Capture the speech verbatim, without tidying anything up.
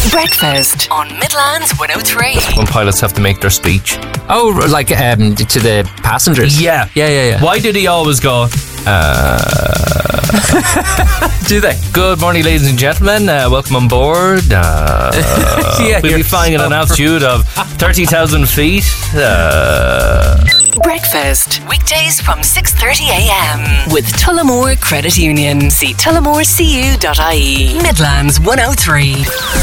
Breakfast on Midlands one oh three. When pilots have to make their speech. Oh, like um, to the passengers? Yeah. Yeah, yeah, yeah. Why did he always go, uh... Do they? Good morning, ladies and gentlemen. Uh, welcome on board. Uh, yeah, we'll be flying at an altitude of thirty thousand feet. Uh... Breakfast weekdays from six thirty a m with Tullamore Credit Union. See tullamore c u dot I E. Midlands one oh three.